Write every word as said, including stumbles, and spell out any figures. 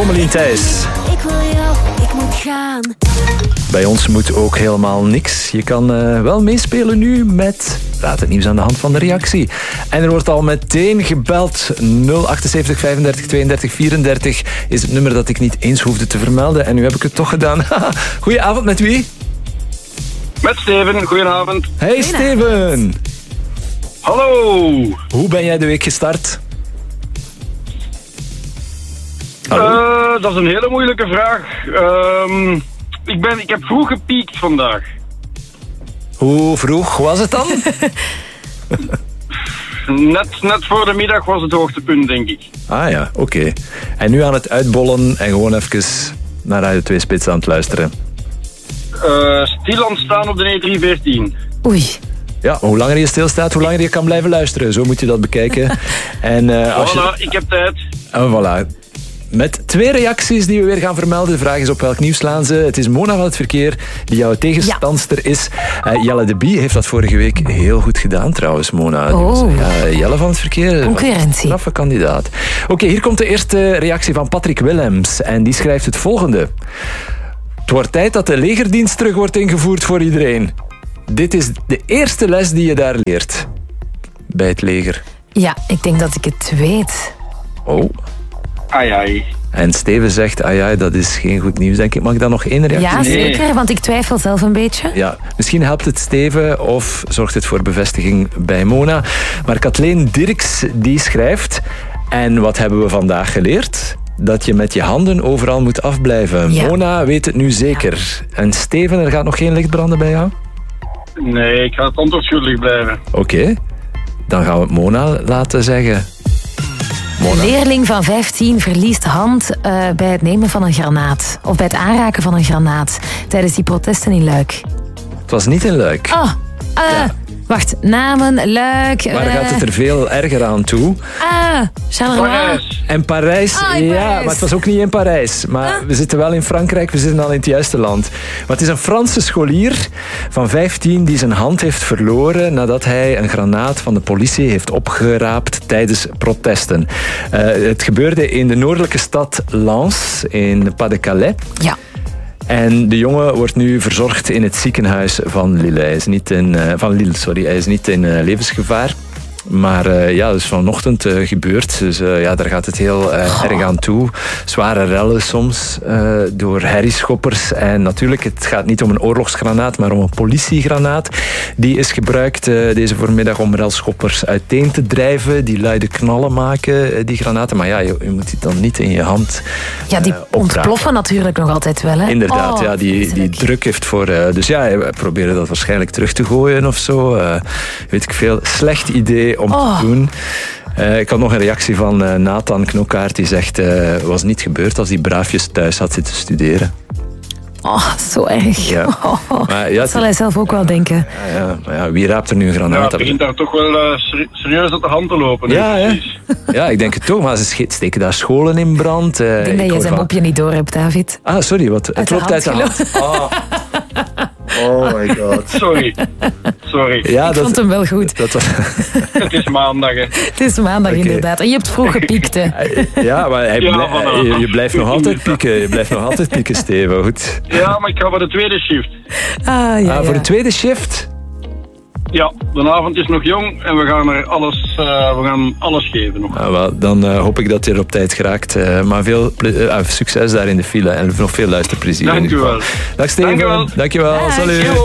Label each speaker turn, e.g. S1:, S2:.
S1: Pommelien Thijs.
S2: Ik wil jou, ik moet gaan.
S1: Bij ons moet ook helemaal niks. Je kan uh, wel meespelen nu met Raad het Nieuws aan de hand van de reactie. En er wordt al meteen gebeld. nul achtenzeventig vijfendertig tweeëndertig vierendertig is het nummer dat ik niet eens hoefde te vermelden. En nu heb ik het toch gedaan. Goedenavond, met wie?
S3: Met Steven, goedenavond.
S1: Hey Steven.
S3: Hallo.
S1: Hoe ben jij de week gestart? Hallo?
S3: Uh, dat is een hele moeilijke vraag. Uh, ik, ben, ik heb vroeg gepiekt vandaag.
S1: Hoe vroeg was het dan?
S3: net, net voor de middag was het hoogtepunt, denk ik.
S1: Ah ja, oké. Okay. En nu aan het uitbollen en gewoon even naar Radio twee Spits aan het luisteren.
S3: Uh, stil aan staan op de E drie veertien.
S4: Oei.
S1: Ja, hoe langer je stilstaat, hoe langer je kan blijven luisteren. Zo moet je dat bekijken. En, uh, als
S3: voilà,
S1: je...
S3: ik heb tijd.
S1: En voilà. Met twee reacties die we weer gaan vermelden. De vraag is op welk nieuws slaan ze. Het is Mona van het Verkeer die jouw tegenstandster ja. is. Uh, Jelle de Bie heeft dat vorige week heel goed gedaan trouwens, Mona.
S4: Oh.
S1: Dus, ja, Jelle van het Verkeer.
S4: Concurrentie.
S1: Straffe kandidaat. Oké, okay, hier komt de eerste reactie van Patrick Willems. En die schrijft het volgende. Het wordt tijd dat de legerdienst terug wordt ingevoerd voor iedereen. Dit is de eerste les die je daar leert. Bij het leger.
S4: Ja, ik denk dat ik het weet.
S1: Oh.
S3: Ai, ai.
S1: En Steven zegt, ah ja, dat is geen goed nieuws, denk ik. Mag ik dan nog één reactie?
S4: Ja, zeker, nee. Want ik twijfel zelf een beetje.
S1: Ja, misschien helpt het Steven of zorgt het voor bevestiging bij Mona. Maar Kathleen Dirks, die schrijft... En wat hebben we vandaag geleerd? Dat je met je handen overal moet afblijven. Ja. Mona weet het nu zeker. Ja. En Steven, er gaat nog geen licht branden bij jou?
S3: Nee, ik ga het antwoord schuldig blijven.
S1: Oké, okay. Dan gaan we het Mona laten zeggen.
S4: Mona. Een leerling van vijftien verliest hand uh, bij het nemen van een granaat. Of bij het aanraken van een granaat. Tijdens die protesten in Luik.
S1: Het was niet in Luik.
S4: Oh, uh, ja. Wacht, Namen, Luik...
S1: Maar uh... gaat het er veel erger aan toe?
S4: Ah, Charleroi.
S3: Parijs.
S1: En Parijs,
S4: ah, in
S1: ja,
S4: Parijs.
S1: maar het was ook niet in Parijs. Maar ah. we zitten wel in Frankrijk, we zitten al in het juiste land. Maar het is een Franse scholier van vijftien die zijn hand heeft verloren nadat hij een granaat van de politie heeft opgeraapt tijdens protesten. Uh, het gebeurde in de noordelijke stad Lens, in Pas-de-Calais.
S4: Ja.
S1: En de jongen wordt nu verzorgd in het ziekenhuis van Lille. Hij is niet in, uh, van Lille, sorry. Hij is niet in uh, levensgevaar. Maar uh, ja, dat is vanochtend uh, gebeurd. Dus uh, ja, daar gaat het heel uh, oh. erg aan toe. Zware rellen soms uh, door herrieschoppers. En natuurlijk, het gaat niet om een oorlogsgranaat, maar om een politiegranaat. Die is gebruikt uh, deze voormiddag om relschoppers uiteen te drijven. Die luide knallen maken, uh, die granaten. Maar ja, je, je moet die dan niet in je hand uh,
S4: Ja, die ontploffen natuurlijk nog altijd wel, hè?
S1: Inderdaad,
S4: oh,
S1: ja, die, die druk heeft voor... Uh, dus ja, we proberen dat waarschijnlijk terug te gooien of zo. Uh, weet ik veel. Slecht idee om oh. te doen. Uh, ik had nog een reactie van uh, Nathan Knokkaert. Die zegt, uh, was niet gebeurd als hij braafjes thuis had zitten studeren.
S4: Oh, zo erg.
S1: Ja.
S4: Oh,
S1: maar, ja,
S4: dat zal hij zelf ook wel denken.
S1: Ja, ja, maar ja, wie raapt er nu een granaat?
S3: Ja, het begint daar toch wel uh, serieus op de hand te lopen.
S1: Ja, ja. ja, ik denk het toch. Maar ze steken daar scholen in brand. Uh,
S4: ik denk dat je zijn mopje niet door hebt, David.
S1: Ah, sorry. Wat, het loopt uit de hand. Oh. Oh my god.
S3: Sorry. Sorry.
S1: Ja,
S4: ik
S1: dat,
S4: vond hem wel goed.
S1: Dat was...
S3: Het is maandag, hè.
S4: Het is maandag, okay. Inderdaad. En je hebt vroeg gepiekt, hè.
S1: Ja, maar hij
S3: ja,
S1: blij, je, je blijft nog altijd pieken. Je blijft nog altijd pieken, Steven. Goed.
S3: Ja, maar ik ga voor de tweede shift.
S4: Ah, ja,
S1: ah,
S4: ja.
S1: Voor de tweede shift?
S3: Ja, de avond is nog jong en we gaan er alles, uh, we gaan alles geven nog.
S1: Ah, wel, dan uh, hoop ik dat je er op tijd geraakt. Uh, maar veel ple- uh, succes daar in de file en nog veel luisterplezier.
S3: Dank u wel.
S1: Dag Steven.
S3: Dank u wel.
S1: Dank je wel. Salut.